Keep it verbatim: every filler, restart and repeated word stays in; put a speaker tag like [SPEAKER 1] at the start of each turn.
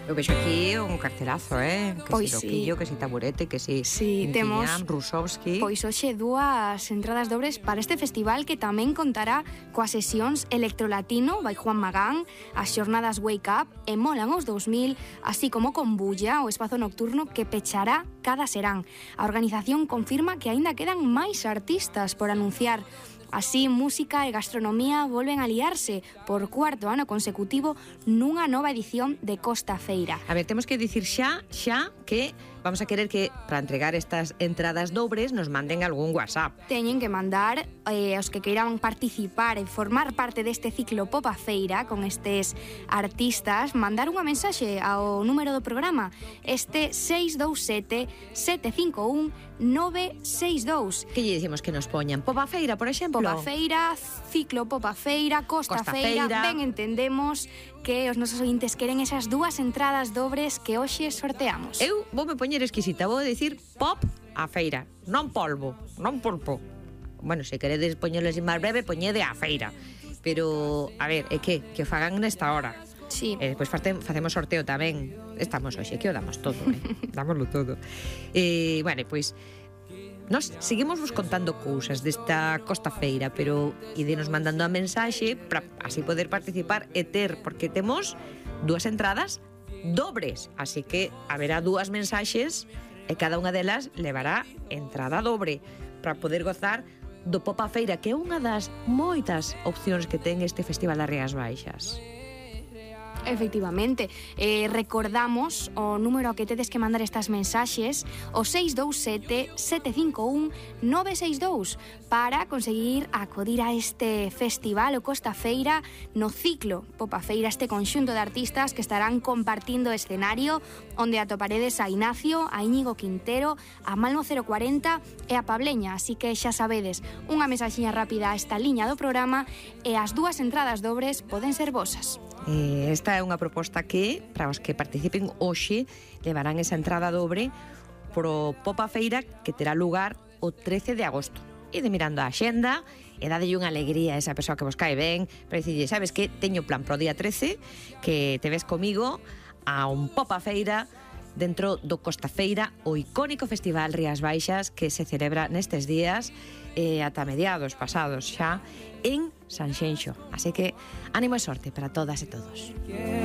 [SPEAKER 1] Eu vexo aquí un cartelazo, eh? Que
[SPEAKER 2] Pois
[SPEAKER 1] si
[SPEAKER 2] sí.
[SPEAKER 1] Loquillo, que si Taburete, que si
[SPEAKER 2] Sí, temos
[SPEAKER 1] Rusovski.
[SPEAKER 2] Pois hoxe dúas entradas dobres para este festival que tamén contará coas sesións Electrolatino by Juan Magán, as xornadas Wake Up e Molan os dous mil, así como con Bulla, o espazo nocturno que pechará cada serán. A organización confirma que aínda quedan máis artistas por anunciar. Así, música e gastronomía volven a liarse por cuarto ano consecutivo nunha nova edición de Costa Feira.
[SPEAKER 1] A ver, temos que dicir xa, xa, que vamos a querer que para entregar estas entradas dobres nos manden algún WhatsApp.
[SPEAKER 2] Teñen que mandar eh, os que queiran participar e formar parte deste ciclo Popa Feira con estes artistas, mandar unha mensaxe ao número do programa, este seis dous sete, sete cinco un, nove seis dous.
[SPEAKER 1] Que lle dicimos que nos poñan? Popa Feira, por exemplo?
[SPEAKER 2] Popa Feira, ciclo Popa Feira, Costa,
[SPEAKER 1] Costa
[SPEAKER 2] Feira.
[SPEAKER 1] Feira.
[SPEAKER 2] Ben entendemos que os nosos ointes queren esas dúas entradas dobres que hoxe sorteamos.
[SPEAKER 1] Eu vou me poñer exquisita, vou decir pop a feira, non polvo, non pulpo. Bueno, se queredes poñerlo así máis breve, poñede a feira. Pero, a ver, é que, que o fagan nesta hora.
[SPEAKER 2] Sí.
[SPEAKER 1] E despois facemos sorteo tamén. Estamos hoxe, que o damos todo, eh? Dámoslo todo. E, bueno, pois, nos seguimos vos contando cousas desta Costa Feira, pero idenos mandando a mensaxe para así poder participar e ter, porque temos dúas entradas dobres, así que haberá dúas mensaxes e cada unha delas levará entrada dobre para poder gozar do Popa Feira, que é unha das moitas opcións que ten este Festival das Rías Baixas.
[SPEAKER 2] Efectivamente, eh, recordamos o número que tedes que mandar estas mensaxes, o seis dous sete, sete cinco un, nove seis dous, para conseguir acudir a este festival o Costa Feira no ciclo Popa Feira, este conxunto de artistas que estarán compartindo escenario, onde atoparedes a Ignacio, a Íñigo Quintero, a Malmo cero cuarenta e a Pableña, así que xa sabedes, unha mensaxiña rápida a esta liña do programa e as dúas entradas dobres poden ser vosas.
[SPEAKER 1] Eh, esta é unha proposta que, para os que participen hoxe, levarán esa entrada dobre pro Popa Feira que terá lugar o trece de agosto. E de mirando a axenda e dadelle unha alegría a esa persoa que vos cae ben para dicirlle, sabes que teño plan pro día trece que te ves comigo a un Popa Feira dentro do Costa Feira, o icónico Festival Rías Baixas que se celebra nestes días eh, ata mediados pasados xa en Sanxenxo. Así que ánimo e sorte para todas e todos.